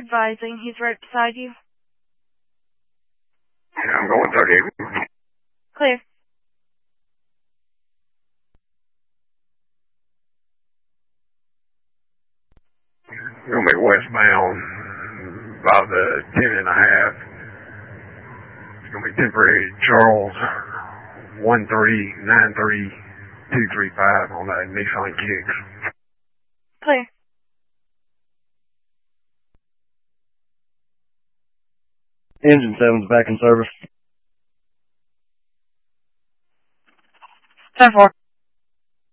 advising. He's right beside you. Yeah, I'm going 38. Clear. Gonna be westbound about the 10.5. It's gonna be temporary Charles 1393235 on that Nissan Kicks. Clear. Engine 7's back in service. 10-4.